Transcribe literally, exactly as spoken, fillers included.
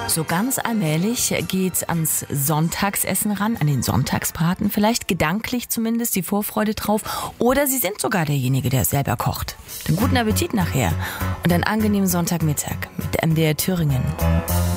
So ganz allmählich geht's ans Sonntagsessen ran, an den Sonntagsbraten vielleicht, gedanklich zumindest, die Vorfreude drauf. Oder Sie sind sogar derjenige, der es selber kocht. Dann guten Appetit nachher und einen angenehmen Sonntagmittag mit M D R Thüringen.